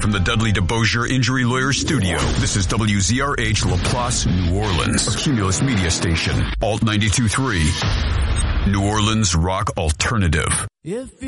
from the Dudley DeBosier Injury Lawyer Studio, this is WZRH LaPlace, New Orleans, a Cumulus media station, Alt 92.3, New Orleans Rock Alternative.